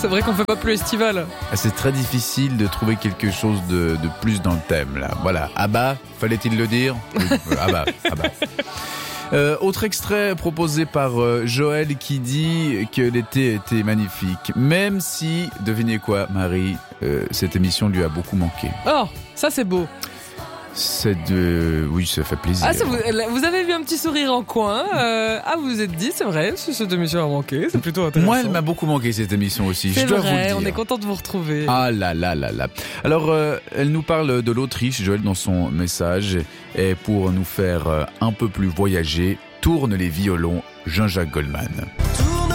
C'est vrai qu'on fait pas plus estival. C'est très difficile de trouver quelque chose de plus dans le thème, là. Voilà. Abba, fallait-il le dire? Oui, Abba. Autre extrait proposé par Joël qui dit que l'été était magnifique. Même si, devinez quoi, Marie, cette émission lui a beaucoup manqué. Oh, ça c'est beau. Oui, ça fait plaisir. Ah, vous avez vu un petit sourire en coin. Vous vous êtes dit, c'est vrai, cette émission a manqué. C'est plutôt intéressant. Moi, elle m'a beaucoup manqué cette émission aussi. C'est je dois vrai, vous le dire. on est content de vous retrouver. Ah là là là là. Alors, elle nous parle de l'Autriche, Joël, dans son message. Et pour nous faire un peu plus voyager, tourne les violons Jean-Jacques Goldman.